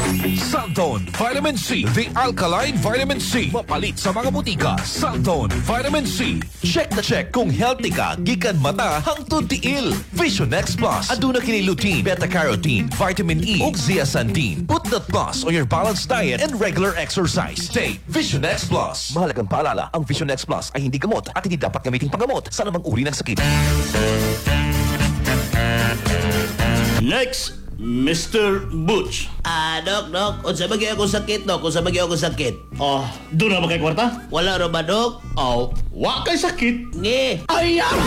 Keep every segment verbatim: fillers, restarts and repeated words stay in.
Santon Vitamin C, the alkaline vitamin C. Mapalit sa mga butika. Santon Vitamin C. Check na check kung healthy ka, gikan mata hangtod tiil. Vision X Plus. Aduna kini lutein, beta-carotene, vitamin E, ug zeaxanthin. Put that plus on your balanced diet and regular exercise. Take Vision X Plus. Mahalagang paalala, ang Vision X Plus ay hindi gamot at hindi dapat gamiting panggamot sa anumang uri ng sakit. Next, Mister Butch. Ah, Dok, Dok. Unsa ba gyud akong sakit, Dok? Unsa ba gyud akong sakit? Oh, doon na ba kay kwarta? Wala ra ba, Dok? Oh, wa kay sakit. Nge. Ay, ah!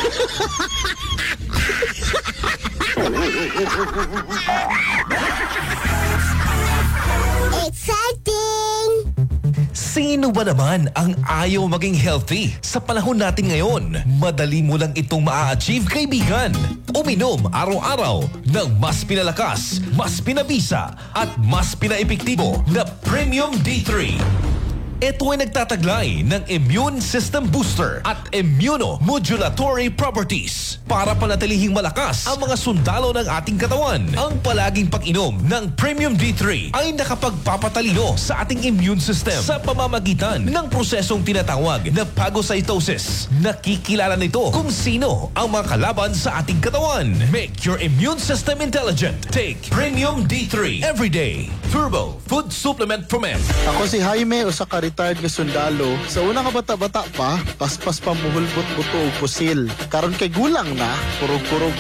Exciting! Sino ba naman ang ayaw maging healthy? Sa panahon natin ngayon, madali mo lang itong maa-achieve, kaibigan. Uminom araw-araw ng mas pinalakas, mas pinabisa, at mas pinaepektibo na Premium D three. Ito ay nagtataglay ng immune system booster at immunomodulatory properties para panatilihing malakas ang mga sundalo ng ating katawan. Ang palaging pag-inom ng Premium D three ay nakapagpapatalino sa ating immune system sa pamamagitan ng prosesong tinatawag na phagocytosis. Nakikilala nito kung sino ang mga kalaban sa ating katawan. Make your immune system intelligent. Take Premium D three every day. Turbo Food Supplement from M. Ako si Jaime, usa ka retired nga sundalo. Sa una nga bata-bata pa, paspas pa muhulbot buto og pusil. Karon kay gulang na, kurog-kurog